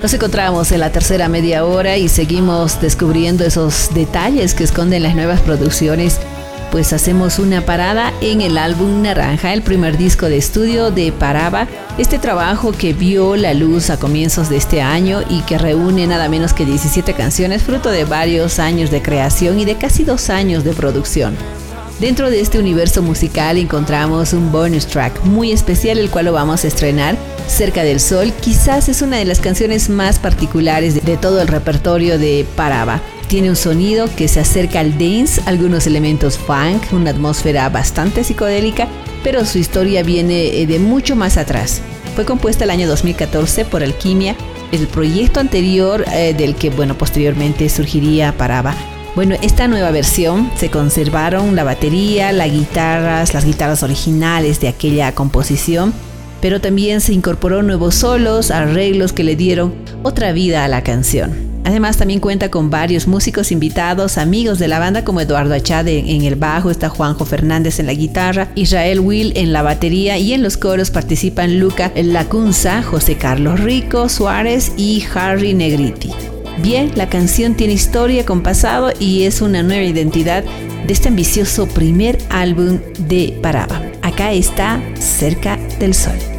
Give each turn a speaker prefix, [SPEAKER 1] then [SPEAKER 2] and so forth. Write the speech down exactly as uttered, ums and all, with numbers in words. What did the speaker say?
[SPEAKER 1] Nos encontramos en la tercera media hora y seguimos descubriendo esos detalles que esconden las nuevas producciones. Pues hacemos una parada en el álbum Naranja, el primer disco de estudio de Paraba. Este trabajo que vio la luz a comienzos de este año y que reúne nada menos que diecisiete canciones, fruto de varios años de creación y de casi dos años de producción. Dentro de este universo musical encontramos un bonus track muy especial, el cual lo vamos a estrenar, Cerca del Sol. Quizás es una de las canciones más particulares de, de todo el repertorio de Paraba. Tiene un sonido que se acerca al dance, algunos elementos funk, una atmósfera bastante psicodélica, pero su historia viene de mucho más atrás. Fue compuesta el año dos mil catorce por Alquimia, el proyecto anterior eh, del que, bueno, posteriormente surgiría Paraba. Bueno, esta nueva versión se conservaron la batería, las guitarras, las guitarras originales de aquella composición, pero también se incorporó nuevos solos, arreglos que le dieron otra vida a la canción. Además, también cuenta con varios músicos invitados, amigos de la banda, como Eduardo Achade en el bajo, está Juanjo Fernández en la guitarra, Israel Will en la batería, y en los coros participan Luca Lacunza, José Carlos Rico Suárez y Harry Negriti. Bien, la canción tiene historia con pasado y es una nueva identidad de este ambicioso primer álbum de Paraba. Acá está Cerca del Sol.